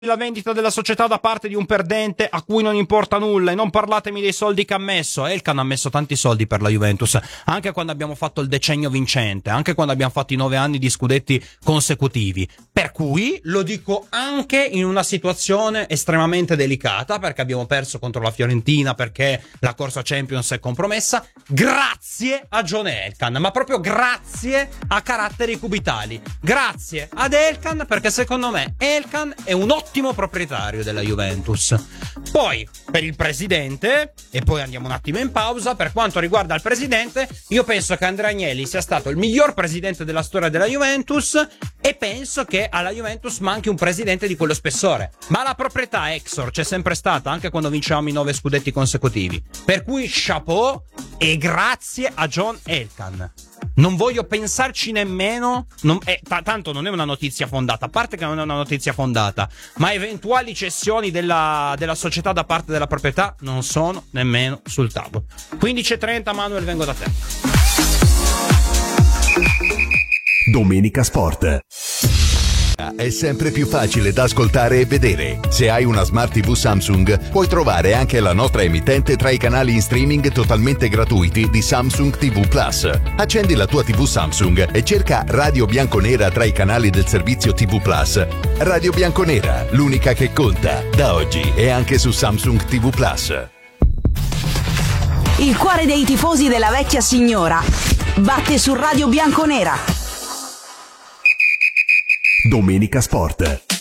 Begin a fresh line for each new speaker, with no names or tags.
la vendita della società da parte di un perdente a cui non importa nulla, e non parlatemi dei soldi che ha messo. Elkann ha messo tanti soldi per la Juventus, anche quando abbiamo fatto il decennio vincente, anche quando abbiamo fatto i 9 anni di scudetti consecutivi, per cui lo dico anche in una situazione estremamente delicata, perché abbiamo perso contro la Fiorentina, perché la corsa Champions è compromessa. Grazie a John Elkann, ma proprio grazie a caratteri cubitali, grazie ad Elkann, perché secondo me Elkann è un ottimo proprietario della Juventus. Poi per il presidente, e poi andiamo un attimo in pausa, per quanto riguarda il presidente, io penso che Andrea Agnelli sia stato il miglior presidente della storia della Juventus, e penso che alla Juventus manchi un presidente di quello spessore, ma la proprietà Exor c'è sempre stata, anche quando vincevamo i 9 scudetti consecutivi, per cui chapeau e grazie a John Elkann. Non voglio pensarci nemmeno, tanto non è una notizia fondata, a parte che non è una notizia fondata, ma eventuali cessioni della società da parte della proprietà non sono nemmeno sul tavolo. 15:30, Manuel, vengo da te.
Domenica Sport. È sempre più facile da ascoltare e vedere. Se hai una Smart TV Samsung, puoi trovare anche la nostra emittente tra i canali in streaming totalmente gratuiti di Samsung TV Plus. Accendi la tua TV Samsung e cerca Radio Bianconera tra i canali del servizio TV Plus. Radio Bianconera, l'unica che conta. Da oggi è anche su Samsung TV Plus.
Il cuore dei tifosi della vecchia signora batte su Radio Bianconera.
Domenica Sport.